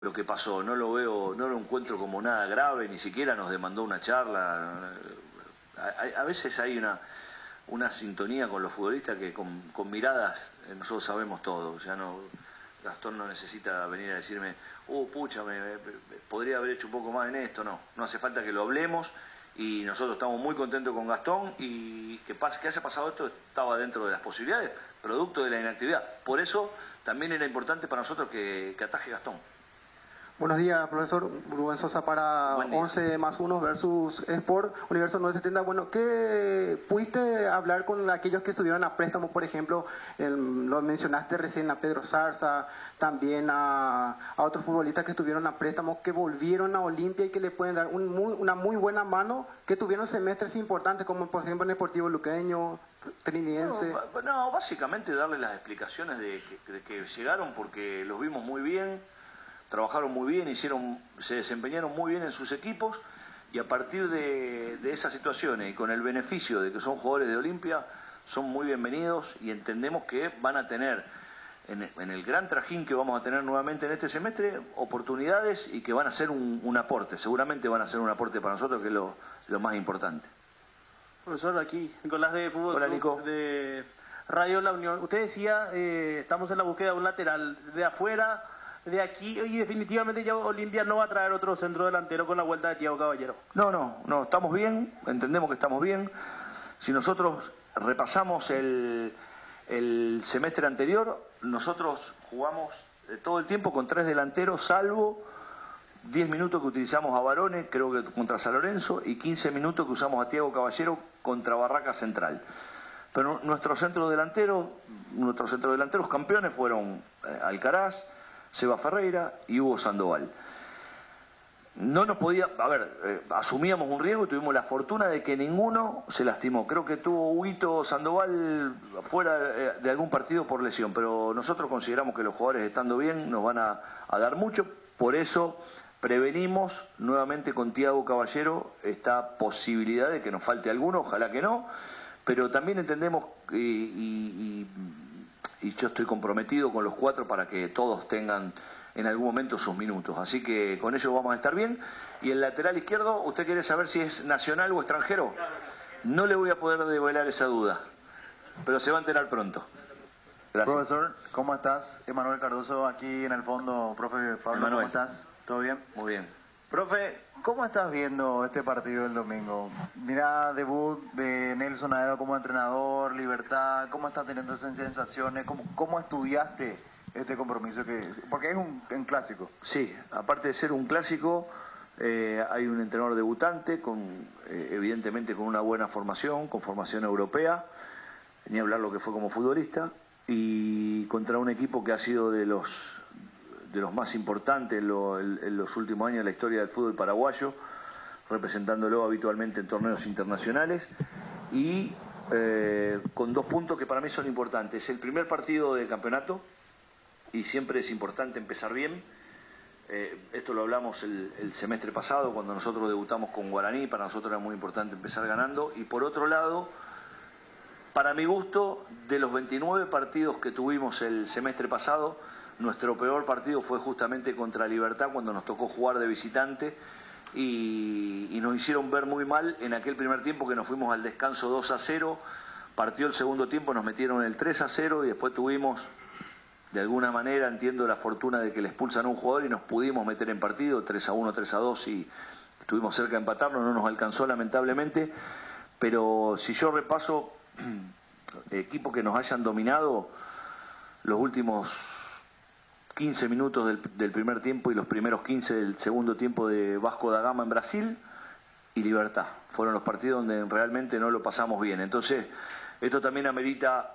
lo que pasó, no lo veo, no lo encuentro como nada grave, ni siquiera nos demandó una charla. A veces hay una sintonía con los futbolistas que con miradas nosotros sabemos todo. Ya no, Gastón no necesita venir a decirme, pucha, podría haber hecho un poco más en esto. No hace falta que lo hablemos, y nosotros estamos muy contentos con Gastón, y que haya pasado esto estaba dentro de las posibilidades, producto de la inactividad. Por eso también era importante para nosotros que ataje Gastón. Buenos días, profesor. Rubén Sosa para 11 más 1 versus Sport, Universo 970. Bueno, ¿qué pudiste hablar con aquellos que estuvieron a préstamo, por ejemplo? Lo mencionaste recién a Pedro Zarza, también a otros futbolistas que estuvieron a préstamo, que volvieron a Olimpia y que le pueden dar una muy buena mano, que tuvieron semestres importantes, como por ejemplo en Sportivo Luqueño, Trinidense. No, básicamente darle las explicaciones de que llegaron porque los vimos muy bien. Trabajaron muy bien, se desempeñaron muy bien en sus equipos, y a partir de esas situaciones y con el beneficio de que son jugadores de Olimpia, son muy bienvenidos, y entendemos que van a tener en el gran trajín que vamos a tener nuevamente en este semestre oportunidades, y que van a ser un aporte, seguramente van a ser un aporte para nosotros, que es lo más importante. Profesor, aquí Nicolás de Fútbol. Hola, Nico. De Radio La Unión. Usted decía, estamos en la búsqueda de un lateral de afuera, de aquí, y definitivamente ya Olimpia no va a traer otro centro delantero con la vuelta de Thiago Caballero. No, estamos bien, entendemos que estamos bien. Si nosotros repasamos el semestre anterior, nosotros jugamos todo el tiempo con 3 delanteros, salvo 10 minutos que utilizamos a Barone, creo que contra San Lorenzo, y 15 minutos que usamos a Thiago Caballero contra Barraca Central. Pero nuestros centrodelanteros campeones fueron Alcaraz, Seba Ferreira y Hugo Sandoval. No nos podía, asumíamos un riesgo y tuvimos la fortuna de que ninguno se lastimó. Creo que tuvo Huguito Sandoval fuera de algún partido por lesión, pero nosotros consideramos que los jugadores, estando bien, nos van a dar mucho. Por eso prevenimos nuevamente con Thiago Caballero esta posibilidad de que nos falte alguno, ojalá que no, pero también entendemos y yo estoy comprometido con los 4 para que todos tengan en algún momento sus minutos. Así que con ello vamos a estar bien. Y el lateral izquierdo, ¿usted quiere saber si es nacional o extranjero? No le voy a poder develar esa duda, pero se va a enterar pronto. Gracias. Profesor, ¿cómo estás? Emanuel Cardoso aquí en el fondo. Profe Pablo, Emanuel, ¿cómo estás? ¿Todo bien? Muy bien. Profe, ¿cómo estás viendo este partido del domingo? Mira, debut de Nelson Aedo como entrenador, Libertad, ¿cómo estás teniendo esas sensaciones? ¿Cómo estudiaste este compromiso? Porque es un clásico. Sí, aparte de ser un clásico, hay un entrenador debutante, evidentemente con una buena formación, con formación europea, ni hablar lo que fue como futbolista, y contra un equipo que ha sido de los más importantes en los últimos años de la historia del fútbol paraguayo, representándolo habitualmente en torneos internacionales, y con 2 puntos que para mí son importantes. Es el primer partido del campeonato y siempre es importante empezar bien. Esto lo hablamos el semestre pasado cuando nosotros debutamos con Guaraní. Para nosotros era muy importante empezar ganando, y por otro lado, para mi gusto, de los 29 partidos que tuvimos el semestre pasado, nuestro peor partido fue justamente contra Libertad, cuando nos tocó jugar de visitante, y nos hicieron ver muy mal en aquel primer tiempo, que nos fuimos al descanso 2-0, partió el segundo tiempo, nos metieron el 3-0, y después tuvimos, de alguna manera, entiendo, la fortuna de que le expulsan a un jugador y nos pudimos meter en partido, 3-1, 3-2, y estuvimos cerca de empatarlo, no nos alcanzó lamentablemente. Pero si yo repaso equipos que nos hayan dominado los últimos 15 minutos del primer tiempo y los primeros 15 del segundo tiempo, de Vasco da Gama en Brasil y Libertad, fueron los partidos donde realmente no lo pasamos bien. Entonces, esto también amerita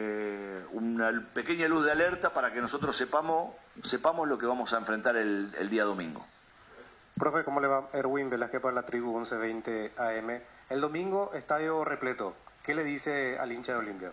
una pequeña luz de alerta para que nosotros sepamos lo que vamos a enfrentar el día domingo. Profe, ¿cómo le va? Erwin Velázquez para la Tribu 1120 AM. El domingo, estadio repleto. ¿Qué le dice al hincha de Olimpia?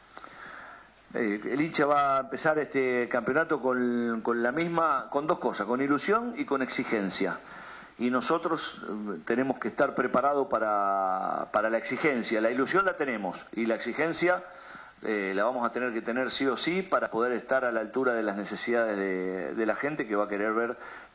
El hincha va a empezar este campeonato con 2 cosas, con ilusión y con exigencia. Y nosotros tenemos que estar preparados para la exigencia. La ilusión la tenemos, y la exigencia la vamos a tener que tener sí o sí para poder estar a la altura de las necesidades de la gente que va a querer ver